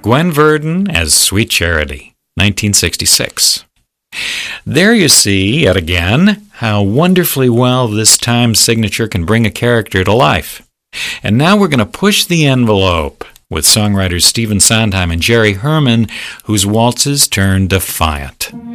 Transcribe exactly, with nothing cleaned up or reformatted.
Gwen Verdon as Sweet Charity, nineteen sixty-six. There you see, yet again, how wonderfully well this time signature can bring a character to life. And now we're going to push the envelope with songwriters Stephen Sondheim and Jerry Herman, whose waltzes turn defiant.